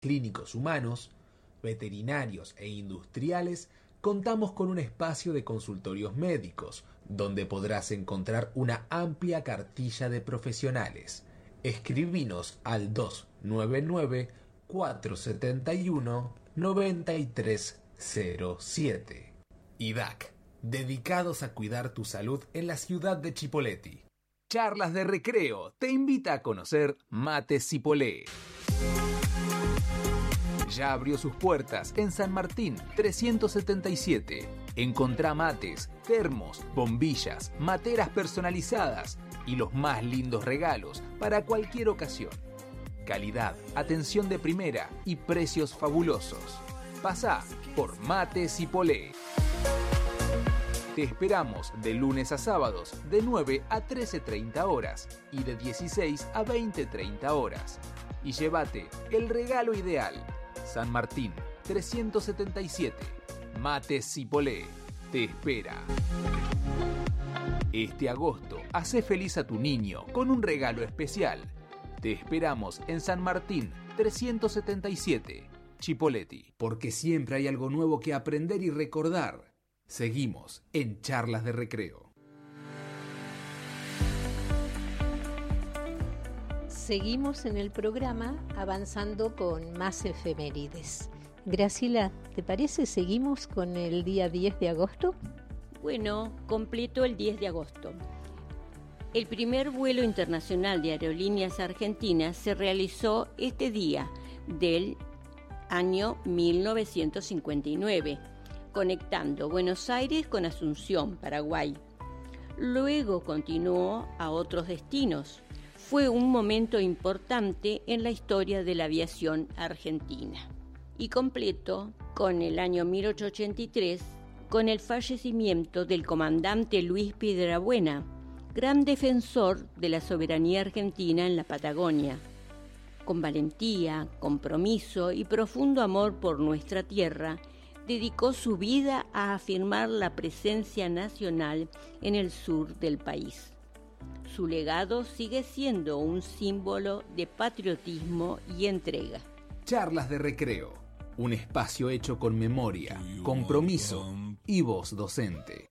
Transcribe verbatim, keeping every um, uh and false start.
clínicos humanos, veterinarios e industriales, contamos con un espacio de consultorios médicos, donde podrás encontrar una amplia cartilla de profesionales. Escribinos al dos nueve nueve, cuatro siete uno, nueve tres cero siete. I D A C, dedicados a cuidar tu salud en la ciudad de Chipoleti. Charlas de Recreo te invita a conocer Mates Cipolletti. Ya abrió sus puertas en San Martín trescientos setenta y siete. Encontrá mates, termos, bombillas, materas personalizadas y los más lindos regalos para cualquier ocasión. Calidad, atención de primera y precios fabulosos. Pasá por Mates Cipolletti. Te esperamos de lunes a sábados de nueve a trece treinta horas y de dieciséis a veinte treinta horas. Y llévate el regalo ideal. San Martín trescientos setenta y siete. Mates Cipolletti te espera. Este agosto, hacé feliz a tu niño con un regalo especial. Te esperamos en San Martín trescientos setenta y siete, Chipolletti. Porque siempre hay algo nuevo que aprender y recordar. Seguimos en Charlas de Recreo. Seguimos en el programa avanzando con más efemérides. Graciela, ¿te parece seguimos con el día diez de agosto? Bueno, completo el diez de agosto. El primer vuelo internacional de aerolíneas argentinas se realizó este día del año mil novecientos cincuenta y nueve, conectando Buenos Aires con Asunción, Paraguay. Luego continuó a otros destinos. Fue un momento importante en la historia de la aviación argentina. Y completo con el año mil ochocientos ochenta y tres, con el fallecimiento del comandante Luis Piedrabuena, gran defensor de la soberanía argentina en la Patagonia. Con valentía, compromiso y profundo amor por nuestra tierra, dedicó su vida a afirmar la presencia nacional en el sur del país. Su legado sigue siendo un símbolo de patriotismo y entrega. Charlas de Recreo, un espacio hecho con memoria, compromiso y voz docente.